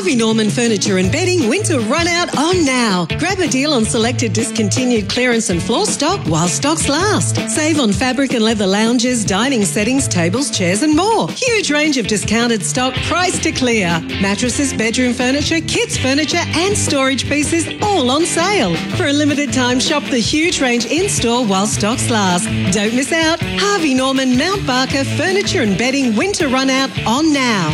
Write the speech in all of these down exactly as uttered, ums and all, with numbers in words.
Harvey Norman Furniture and Bedding winter run out on now. Grab a deal on selected discontinued clearance and floor stock while stocks last. Save on fabric and leather lounges, dining settings, tables, chairs and more. Huge range of discounted stock priced to clear. Mattresses, bedroom furniture, kids furniture and storage pieces all on sale. For a limited time, shop the huge range in-store while stocks last. Don't miss out. Harvey Norman Mount Barker Furniture and Bedding winter run out on now.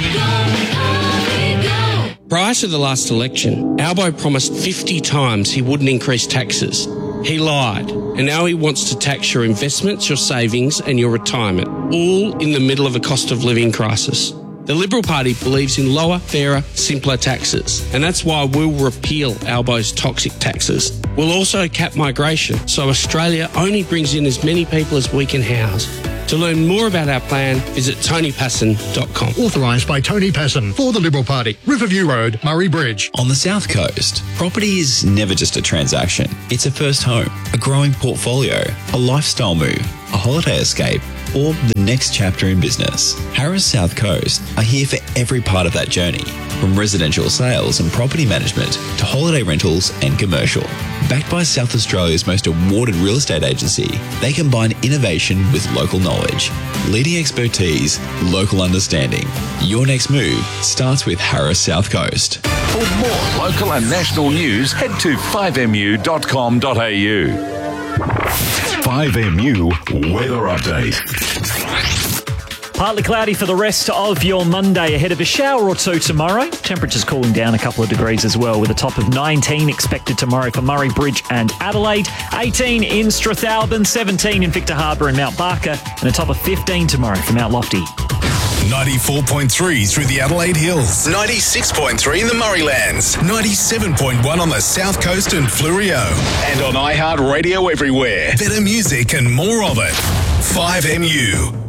Prior to the last election, Albo promised fifty times he wouldn't increase taxes. He lied, and now he wants to tax your investments, your savings and your retirement, all in the middle of a cost of living crisis. The Liberal Party believes in lower, fairer, simpler taxes, and that's why we'll repeal Albo's toxic taxes. We'll also cap migration, so Australia only brings in as many people as we can house. To learn more about our plan, visit tony passon dot com. Authorised by Tony Passon for the Liberal Party. Riverview Road, Murray Bridge. On the South Coast, property is never just a transaction. It's a first home, a growing portfolio, a lifestyle move, a holiday escape, or the next chapter in business. Harris South Coast are here for every part of that journey, from residential sales and property management to holiday rentals and commercial. Backed by South Australia's most awarded real estate agency, they combine innovation with local knowledge, leading expertise, local understanding. Your next move starts with Harris South Coast. For more local and national news, head to five m u dot com dot a u. five M U Weather Update. Partly cloudy for the rest of your Monday, ahead of a shower or two tomorrow. Temperatures cooling down a couple of degrees as well, with a top of nineteen expected tomorrow for Murray Bridge and Adelaide, eighteen in Strathalbyn, seventeen in Victor Harbour and Mount Barker, and a top of fifteen tomorrow for Mount Lofty. ninety-four point three through the Adelaide Hills, ninety-six point three in the Murraylands, ninety-seven point one on the South Coast and Fleurieu, and on iHeartRadio everywhere. Better music and more of it. five M U.